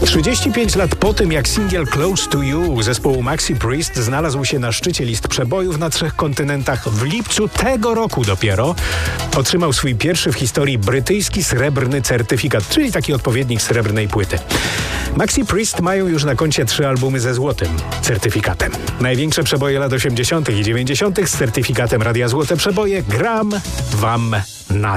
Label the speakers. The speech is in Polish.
Speaker 1: 35 lat po tym, jak singiel Close to You zespołu Maxi Priest znalazł się na szczycie list przebojów na 3 kontynentach, w lipcu tego roku dopiero otrzymał swój pierwszy w historii brytyjski srebrny certyfikat, czyli taki odpowiednik srebrnej płyty. Maxi Priest mają już na koncie 3 albumy ze złotym certyfikatem. Największe przeboje lat 80. i 90. z certyfikatem Radia Złote Przeboje gram wam na